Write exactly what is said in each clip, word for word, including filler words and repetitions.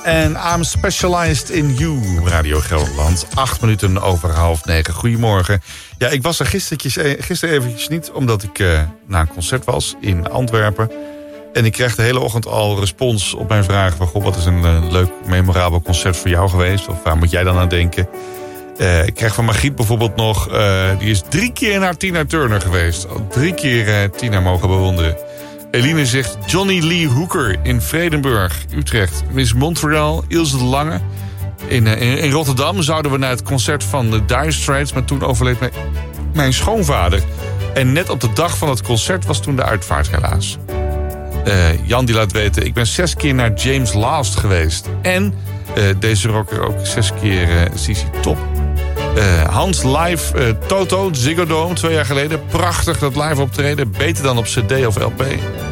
En I'm Specialized in You, Radio Gelderland. Acht minuten over half negen. Goedemorgen. Ja, ik was er gisteren, gisteren eventjes niet, omdat ik uh, naar een concert was in Antwerpen. En ik kreeg de hele ochtend al respons op mijn vraag van, goh, wat is een uh, leuk, memorabel concert voor jou geweest? Of waar moet jij dan aan denken? Uh, ik kreeg van Margriet bijvoorbeeld nog, uh, die is drie keer naar Tina Turner geweest. Al drie keer uh, Tina mogen bewonderen. Eline zegt Johnny Lee Hooker in Vredenburg, Utrecht. Miss Montreal, Ilse de Lange. In, uh, in, in Rotterdam zouden we naar het concert van de Dire Straits, maar toen overleed mijn, mijn schoonvader. En net op de dag van het concert was toen de uitvaart helaas. Uh, Jan die laat weten, ik ben zes keer naar James Last geweest. En uh, deze rocker ook zes keer uh, C C Top. Uh, Hans live, uh, Toto, Ziggo Dome, twee jaar geleden. Prachtig, dat live optreden. Beter dan op cd of L P.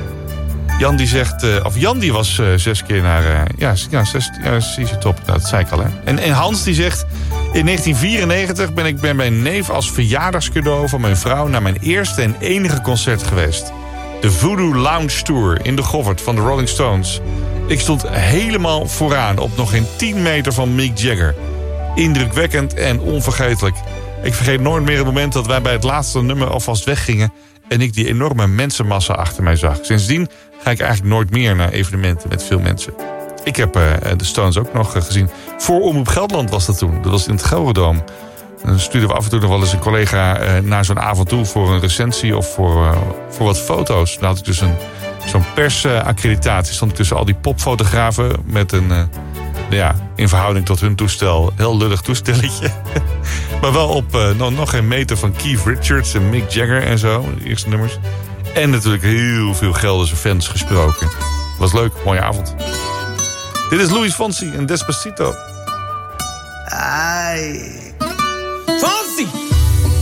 Jan die zegt, uh, of Jan die was uh, zes keer naar, uh, ja, ja, zes, ja, C C Top, dat zei ik al, hè. En, en Hans die zegt, in negentien vierennegentig ben ik bij mijn neef als verjaardagscadeau van mijn vrouw naar mijn eerste en enige concert geweest. De Voodoo Lounge Tour in de Goffert van de Rolling Stones. Ik stond helemaal vooraan op nog geen tien meter van Mick Jagger. Indrukwekkend en onvergetelijk. Ik vergeet nooit meer het moment dat wij bij het laatste nummer alvast weggingen en ik die enorme mensenmassa achter mij zag. Sindsdien ga ik eigenlijk nooit meer naar evenementen met veel mensen. Ik heb uh, de Stones ook nog uh, gezien. Voor Omroep Gelderland was dat toen. Dat was in het Gelderdoom. Dan stuurden we af en toe nog wel eens een collega uh, naar zo'n avond toe voor een recensie of voor, uh, voor wat foto's. Dan had ik dus een, zo'n persaccreditatie. Stond ik tussen al die popfotografen met een, uh, ja, in verhouding tot hun toestel, heel lullig toestelletje. Maar wel op uh, nog, nog geen meter van Keith Richards en Mick Jagger en zo, de eerste nummers. En natuurlijk heel veel Gelderse fans gesproken. Was leuk, mooie avond. Dit is Luis Fonsi en Despacito. Ay.